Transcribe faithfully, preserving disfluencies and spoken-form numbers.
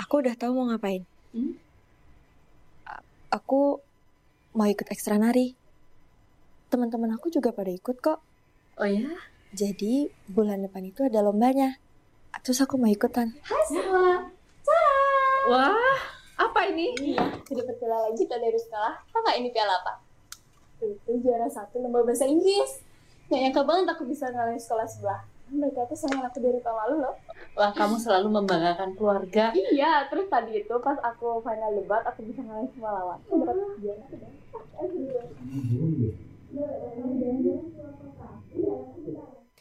Aku udah tahu mau ngapain. Hmm? Aku mau ikut ekstra nari. Teman-teman aku juga pada ikut kok. Oh ya? Jadi bulan depan itu ada lombanya. Terus aku mau ikutan. Hai semua. Ciao. Wah, apa ini? Iya, dapat piala lagi kita dari sekolah. Tahu nggak ini piala apa? Itu juara satu lomba bahasa Inggris. Nggak nyangka banget aku bisa ngalahin sekolah sebelah. Mereka tuh sayang aku dari tahun lalu loh. Wah, kamu selalu membanggakan keluarga. Iya, terus tadi itu pas aku final debat aku bisa ngalahin semua lawan. Aku dapat juara satu deh.